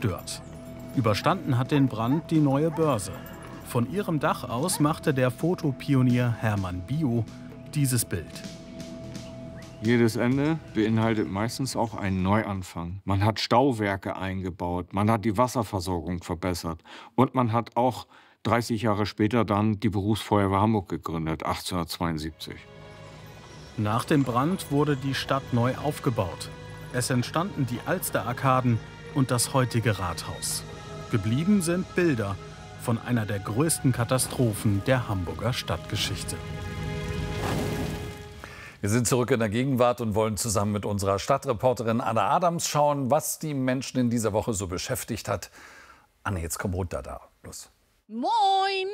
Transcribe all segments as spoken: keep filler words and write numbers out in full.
zerstört. Überstanden hat den Brand die Neue Börse. Von ihrem Dach aus machte der Fotopionier Hermann Bio dieses Bild. Jedes Ende beinhaltet meistens auch einen Neuanfang. Man hat Stauwerke eingebaut, man hat die Wasserversorgung verbessert und man hat auch dreißig Jahre später dann die Berufsfeuerwehr Hamburg gegründet, achtzehnhundertzweiundsiebzig. Nach dem Brand wurde die Stadt neu aufgebaut. Es entstanden die Alsterarkaden und das heutige Rathaus. Geblieben sind Bilder von einer der größten Katastrophen der Hamburger Stadtgeschichte. Wir sind zurück in der Gegenwart und wollen zusammen mit unserer Stadtreporterin Anna Adams schauen, was die Menschen in dieser Woche so beschäftigt hat. Anne, jetzt komm runter da. Los. Moin!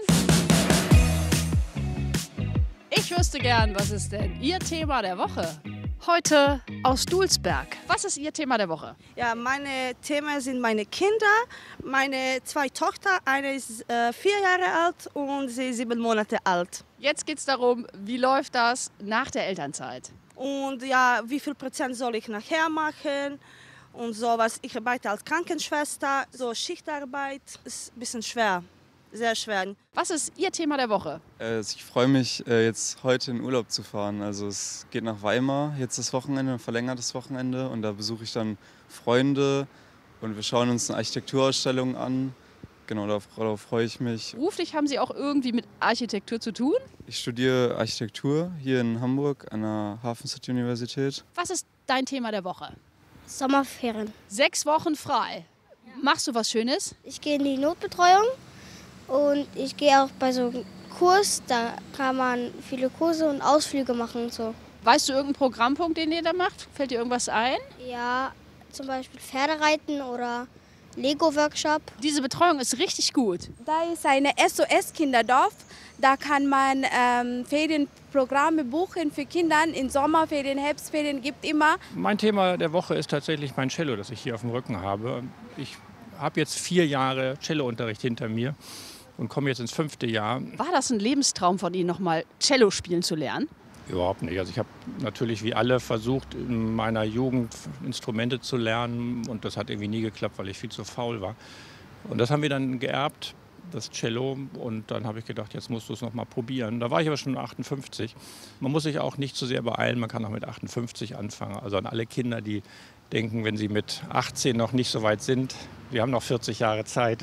Ich wüsste gern, was ist denn Ihr Thema der Woche? Heute aus Dulsberg. Was ist Ihr Thema der Woche? Ja, meine Themen sind meine Kinder. Meine zwei Tochter, eine ist äh, vier Jahre alt und sie ist sieben Monate alt. Jetzt geht es darum, wie läuft das nach der Elternzeit? Und ja, wie viel Prozent soll ich nachher machen und sowas. Ich arbeite als Krankenschwester, so Schichtarbeit ist ein bisschen schwer, sehr schwer. Was ist Ihr Thema der Woche? Also ich freue mich, jetzt heute in Urlaub zu fahren. Also es geht nach Weimar, jetzt das Wochenende, ein verlängertes Wochenende. Und da besuche ich dann Freunde und wir schauen uns eine Architekturausstellung an. Genau, darauf, darauf freue ich mich. Beruflich haben Sie auch irgendwie mit Architektur zu tun? Ich studiere Architektur hier in Hamburg an der Hafen City Universität. Was ist dein Thema der Woche? Sommerferien. Sechs Wochen frei. Machst du was Schönes? Ich gehe in die Notbetreuung und ich gehe auch bei so einem Kurs. Da kann man viele Kurse und Ausflüge machen und so. Weißt du irgendeinen Programmpunkt, den ihr da macht? Fällt dir irgendwas ein? Ja, zum Beispiel Pferdereiten oder Lego-Workshop. Diese Betreuung ist richtig gut. Da ist eine S O S-Kinderdorf. Da kann man ähm, Ferienprogramme buchen für Kinder. In Sommerferien, Herbstferien gibt immer. Mein Thema der Woche ist tatsächlich mein Cello, das ich hier auf dem Rücken habe. Ich habe jetzt vier Jahre Cellounterricht hinter mir und komme jetzt ins fünfte Jahr. War das ein Lebenstraum von Ihnen, noch mal Cello spielen zu lernen? Überhaupt nicht. Also ich habe natürlich wie alle versucht, in meiner Jugend Instrumente zu lernen und das hat irgendwie nie geklappt, weil ich viel zu faul war. Und das haben wir dann geerbt, das Cello, und dann habe ich gedacht, jetzt musst du es noch mal probieren. Da war ich aber schon achtundfünfzig. Man muss sich auch nicht zu sehr beeilen, man kann auch mit achtundfünfzig anfangen. Also an alle Kinder, die denken, wenn sie mit achtzehn noch nicht so weit sind, wir haben noch vierzig Jahre Zeit.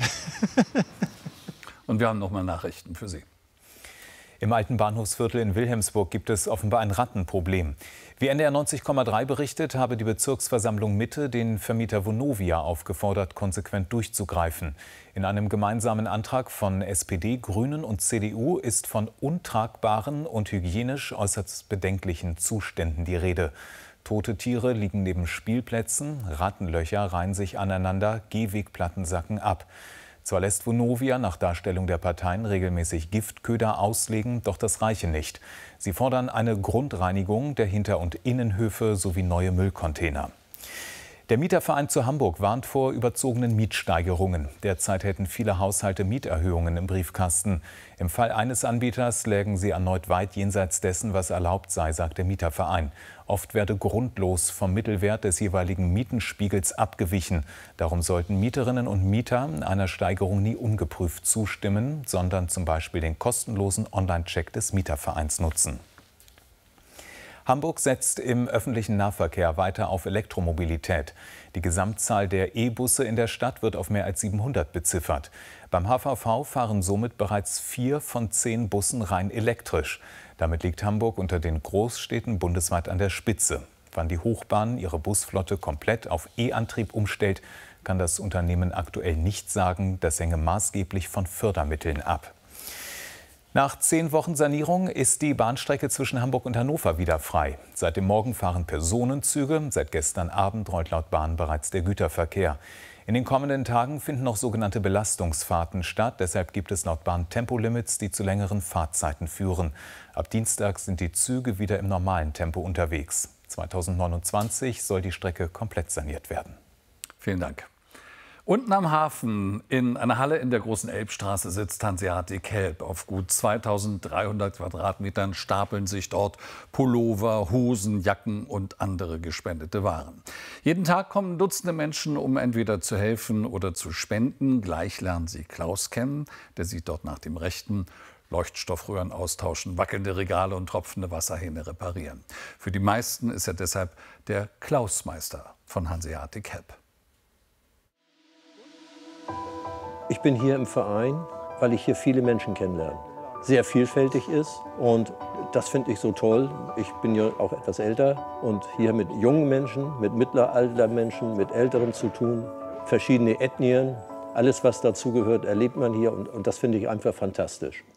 Und wir haben noch mal Nachrichten für Sie. Im alten Bahnhofsviertel in Wilhelmsburg gibt es offenbar ein Rattenproblem. Wie N D R neunzig Komma drei berichtet, habe die Bezirksversammlung Mitte den Vermieter Vonovia aufgefordert, konsequent durchzugreifen. In einem gemeinsamen Antrag von S P D, Grünen und C D U ist von untragbaren und hygienisch äußerst bedenklichen Zuständen die Rede. Tote Tiere liegen neben Spielplätzen, Rattenlöcher reihen sich aneinander, Gehwegplatten sacken ab. Zwar lässt Vonovia nach Darstellung der Parteien regelmäßig Giftköder auslegen, doch das reiche nicht. Sie fordern eine Grundreinigung der Hinter- und Innenhöfe sowie neue Müllcontainer. Der Mieterverein zu Hamburg warnt vor überzogenen Mietsteigerungen. Derzeit hätten viele Haushalte Mieterhöhungen im Briefkasten. Im Fall eines Anbieters lägen sie erneut weit jenseits dessen, was erlaubt sei, sagt der Mieterverein. Oft werde grundlos vom Mittelwert des jeweiligen Mietenspiegels abgewichen. Darum sollten Mieterinnen und Mieter einer Steigerung nie ungeprüft zustimmen, sondern zum Beispiel den kostenlosen Online-Check des Mietervereins nutzen. Hamburg setzt im öffentlichen Nahverkehr weiter auf Elektromobilität. Die Gesamtzahl der E-Busse in der Stadt wird auf mehr als siebenhundert beziffert. Beim H V V fahren somit bereits vier von zehn Bussen rein elektrisch. Damit liegt Hamburg unter den Großstädten bundesweit an der Spitze. Wann die Hochbahn ihre Busflotte komplett auf E-Antrieb umstellt, kann das Unternehmen aktuell nicht sagen. Das hänge maßgeblich von Fördermitteln ab. Nach zehn Wochen Sanierung ist die Bahnstrecke zwischen Hamburg und Hannover wieder frei. Seit dem Morgen fahren Personenzüge. Seit gestern Abend rollt laut Bahn bereits der Güterverkehr. In den kommenden Tagen finden noch sogenannte Belastungsfahrten statt. Deshalb gibt es laut Bahn Tempolimits, die zu längeren Fahrzeiten führen. Ab Dienstag sind die Züge wieder im normalen Tempo unterwegs. zweitausendneunundzwanzig soll die Strecke komplett saniert werden. Vielen Dank. Unten am Hafen in einer Halle in der Großen Elbstraße sitzt Hanseatic Help. Auf gut zweitausenddreihundert Quadratmetern stapeln sich dort Pullover, Hosen, Jacken und andere gespendete Waren. Jeden Tag kommen Dutzende Menschen, um entweder zu helfen oder zu spenden. Gleich lernen sie Klaus kennen, der sieht dort nach dem Rechten. Leuchtstoffröhren austauschen, wackelnde Regale und tropfende Wasserhähne reparieren. Für die meisten ist er deshalb der Klausmeister von Hanseatic Help. Ich bin hier im Verein, weil ich hier viele Menschen kennenlerne. Sehr vielfältig ist und das finde ich so toll. Ich bin ja auch etwas älter und hier mit jungen Menschen, mit mittleralter Menschen, mit Älteren zu tun. Verschiedene Ethnien, alles was dazugehört, erlebt man hier und, und das finde ich einfach fantastisch.